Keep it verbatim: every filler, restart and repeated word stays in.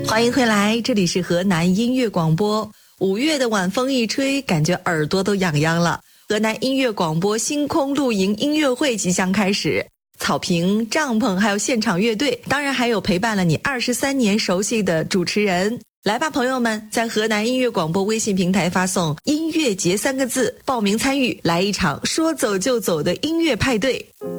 欢迎回来，这里是河南音乐广播。五月的晚风一吹，感觉耳朵都痒痒了。河南音乐广播星空露营音乐会即将开始，草坪、帐篷还有现场乐队，当然还有陪伴了你二十三年熟悉的主持人。来吧，朋友们，在河南音乐广播微信平台发送音乐节三个字报名参与，来一场说走就走的音乐派对。